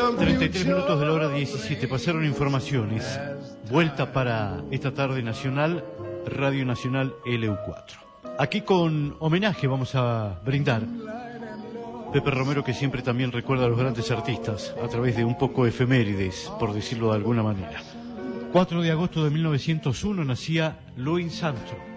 33 minutos de la hora 17. Pasaron informaciones. Vuelta para esta tarde nacional, Radio Nacional LU4. Aquí con homenaje vamos a brindar. Pepe Romero, que siempre también recuerda a los grandes artistas a través de un poco efemérides, por decirlo de alguna manera. 4 de agosto de 1901 nacía Louis Armstrong.